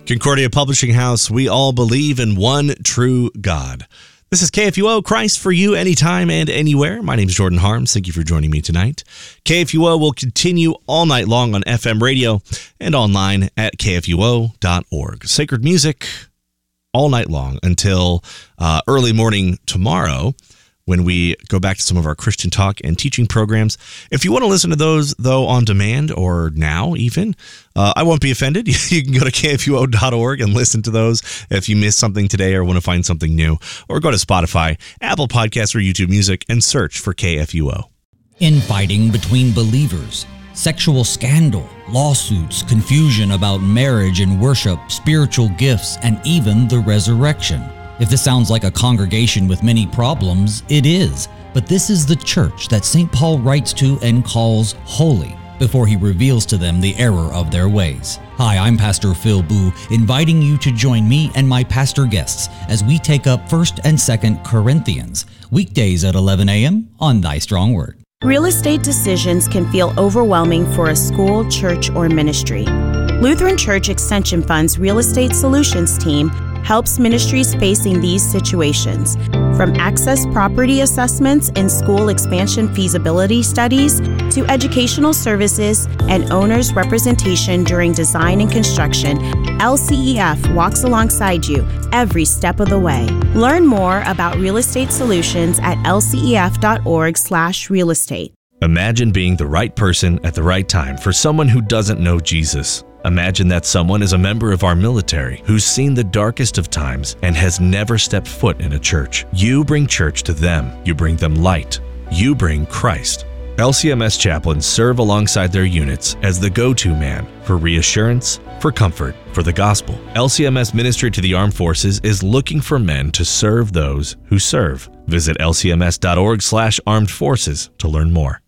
Concordia Publishing House, we all believe in one true God. This is KFUO, Christ for you anytime and anywhere. My name is Jordan Harms. Thank you for joining me tonight. KFUO will continue all night long on FM radio and online at kfuo.org. Sacred music all night long until early morning tomorrow, when we go back to some of our Christian talk and teaching programs. If you want to listen to those, though, on demand or now even, I won't be offended. You can go to kfuo.org and listen to those if you missed something today or want to find something new. Or go to Spotify, Apple Podcasts, or YouTube Music and search for KFUO. Infighting between believers, sexual scandal, lawsuits, confusion about marriage and worship, spiritual gifts, and even the resurrection. If this sounds like a congregation with many problems, it is. But this is the church that St. Paul writes to and calls holy before he reveals to them the error of their ways. Hi, I'm Pastor Phil Boo, inviting you to join me and my pastor guests as we take up 1st and 2nd Corinthians, weekdays at 11 a.m. on Thy Strong Word. Real estate decisions can feel overwhelming for a school, church, or ministry. Lutheran Church Extension Fund's Real Estate Solutions team helps ministries facing these situations, from access property assessments and school expansion feasibility studies to educational services and owners' representation during design and construction. LCEF walks alongside you every step of the way. Learn more about real estate solutions at lcef.org/realestate. Imagine being the right person at the right time for someone who doesn't know Jesus. Imagine that someone is a member of our military who's seen the darkest of times and has never stepped foot in a church. You bring church to them. You bring them light. You bring Christ. LCMS chaplains serve alongside their units as the go-to man for reassurance, for comfort, for the gospel. LCMS Ministry to the Armed Forces is looking for men to serve those who serve. Visit lcms.org/armed forces to learn more.